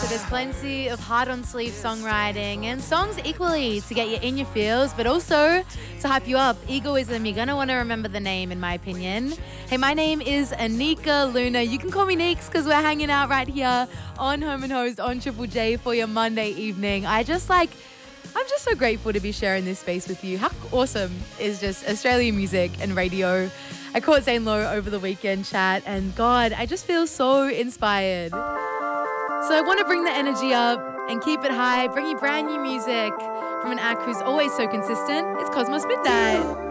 there's plenty of heart on sleeve songwriting and songs equally to get you in your feels, but also to hype you up. Egoism, you're going to want to remember the name, in my opinion. Hey, my name is Anika Luna. You can call me Neeks because we're hanging out right here on Home and Host on Triple J for your Monday evening. I'm just so grateful to be sharing this space with you. How awesome is just Australian music and radio? I caught Zane Lowe over the weekend chat, and God, I just feel so inspired. So I want to bring the energy up and keep it high, bring you brand new music from an act who's always so consistent. It's Cosmos Midnight.